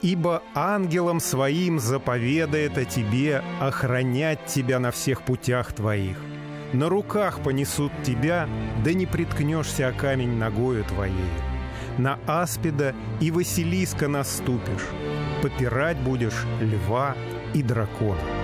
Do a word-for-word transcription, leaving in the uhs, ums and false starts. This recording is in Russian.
Ибо ангелам своим заповедает о тебе охранять тебя на всех путях твоих. На руках понесут тебя, да не приткнешься о камень ногою твоею. На аспида и василиска наступишь, попирать будешь льва и дракона».